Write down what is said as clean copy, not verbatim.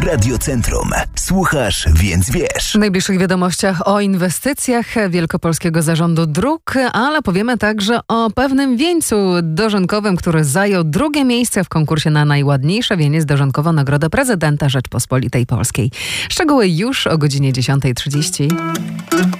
Radiocentrum. Słuchasz, więc wiesz. W najbliższych wiadomościach o inwestycjach Wielkopolskiego Zarządu Dróg, ale powiemy także o pewnym wieńcu dożynkowym, który zajął drugie miejsce w konkursie na najładniejsze wieniec dożynkowo Nagrodę Prezydenta Rzeczpospolitej Polskiej. Szczegóły już o godzinie 10:30.